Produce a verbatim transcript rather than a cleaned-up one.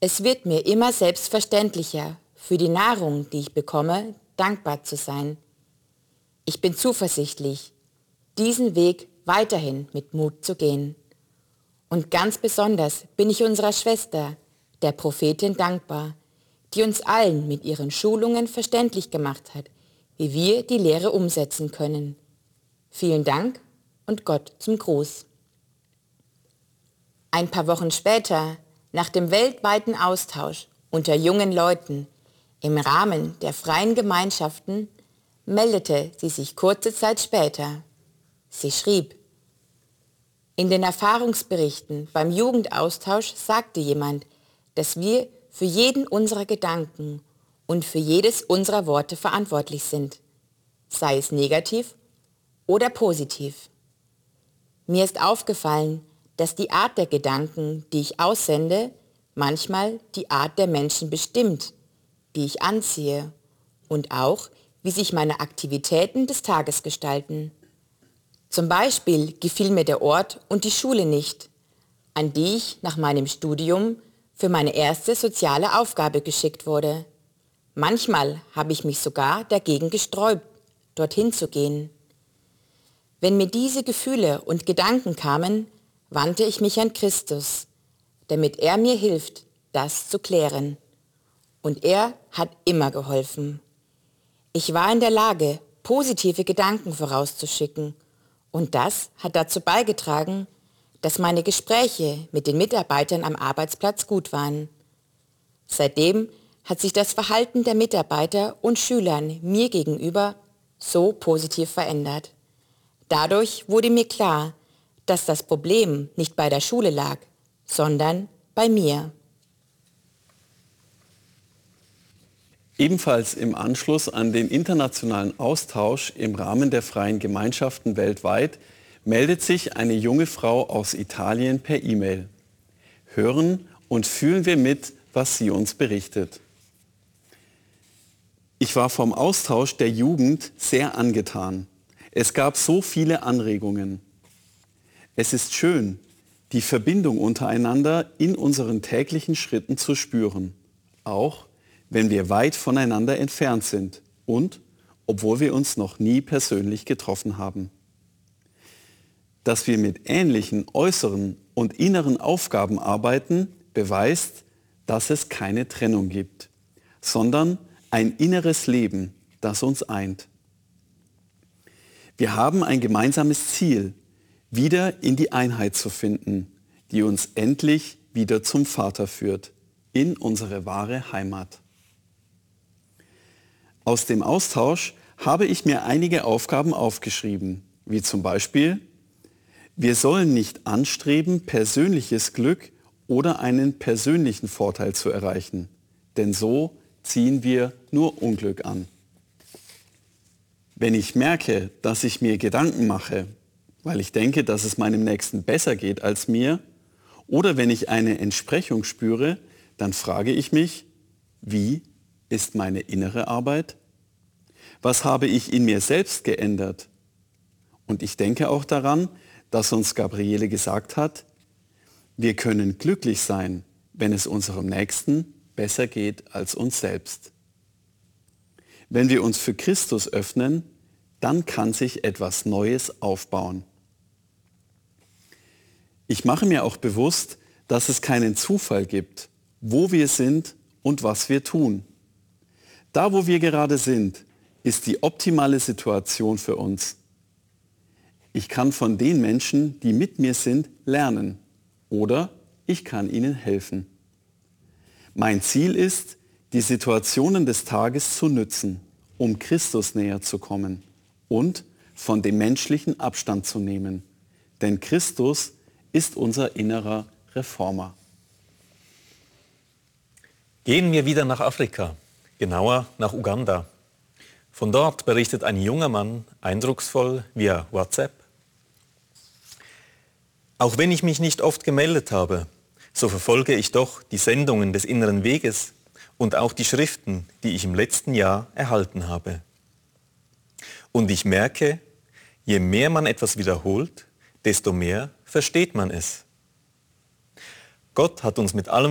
Es wird mir immer selbstverständlicher, für die Nahrung, die ich bekomme, dankbar zu sein. Ich bin zuversichtlich, diesen Weg weiterhin mit Mut zu gehen. Und ganz besonders bin ich unserer Schwester, der Prophetin, dankbar, die uns allen mit ihren Schulungen verständlich gemacht hat, wie wir die Lehre umsetzen können. Vielen Dank und Gott zum Gruß. Ein paar Wochen später, nach dem weltweiten Austausch unter jungen Leuten im Rahmen der freien Gemeinschaften, meldete sie sich kurze Zeit später. Sie schrieb: In den Erfahrungsberichten beim Jugendaustausch sagte jemand, dass wir für jeden unserer Gedanken und für jedes unserer Worte verantwortlich sind, sei es negativ oder positiv. Mir ist aufgefallen, dass die Art der Gedanken, die ich aussende, manchmal die Art der Menschen bestimmt, die ich anziehe und auch, wie sich meine Aktivitäten des Tages gestalten. Zum Beispiel gefiel mir der Ort und die Schule nicht, an die ich nach meinem Studium für meine erste soziale Aufgabe geschickt wurde. Manchmal habe ich mich sogar dagegen gesträubt, dorthin zu gehen. Wenn mir diese Gefühle und Gedanken kamen, wandte ich mich an Christus, damit er mir hilft, das zu klären. Und er hat immer geholfen. Ich war in der Lage, positive Gedanken vorauszuschicken, und das hat dazu beigetragen, dass meine Gespräche mit den Mitarbeitern am Arbeitsplatz gut waren. Seitdem hat sich das Verhalten der Mitarbeiter und Schülern mir gegenüber so positiv verändert. Dadurch wurde mir klar, dass das Problem nicht bei der Schule lag, sondern bei mir. Ebenfalls im Anschluss an den internationalen Austausch im Rahmen der freien Gemeinschaften weltweit meldet sich eine junge Frau aus Italien per E-Mail. Hören und fühlen wir mit, was sie uns berichtet. Ich war vom Austausch der Jugend sehr angetan. Es gab so viele Anregungen. Es ist schön, die Verbindung untereinander in unseren täglichen Schritten zu spüren, auch wenn wir weit voneinander entfernt sind und obwohl wir uns noch nie persönlich getroffen haben. Dass wir mit ähnlichen äußeren und inneren Aufgaben arbeiten, beweist, dass es keine Trennung gibt, sondern ein inneres Leben, das uns eint. Wir haben ein gemeinsames Ziel, wieder in die Einheit zu finden, die uns endlich wieder zum Vater führt, in unsere wahre Heimat. Aus dem Austausch habe ich mir einige Aufgaben aufgeschrieben, wie zum Beispiel: Wir sollen nicht anstreben, persönliches Glück oder einen persönlichen Vorteil zu erreichen, denn so ziehen wir nur Unglück an. Wenn ich merke, dass ich mir Gedanken mache, weil ich denke, dass es meinem Nächsten besser geht als mir, oder wenn ich eine Entsprechung spüre, dann frage ich mich: Wie ist meine innere Arbeit? Was habe ich in mir selbst geändert? Und ich denke auch daran, dass uns Gabriele gesagt hat, wir können glücklich sein, wenn es unserem Nächsten besser geht als uns selbst. Wenn wir uns für Christus öffnen, dann kann sich etwas Neues aufbauen. Ich mache mir auch bewusst, dass es keinen Zufall gibt, wo wir sind und was wir tun. Da, wo wir gerade sind, ist die optimale Situation für uns. Ich kann von den Menschen, die mit mir sind, lernen oder ich kann ihnen helfen. Mein Ziel ist, die Situationen des Tages zu nützen, um Christus näher zu kommen und von dem Menschlichen Abstand zu nehmen. Denn Christus ist unser innerer Reformer. Gehen wir wieder nach Afrika, genauer nach Uganda. Von dort berichtet ein junger Mann eindrucksvoll via WhatsApp: Auch wenn ich mich nicht oft gemeldet habe, so verfolge ich doch die Sendungen des Inneren Weges und auch die Schriften, die ich im letzten Jahr erhalten habe. Und ich merke, je mehr man etwas wiederholt, desto mehr versteht man es. Gott hat uns mit allem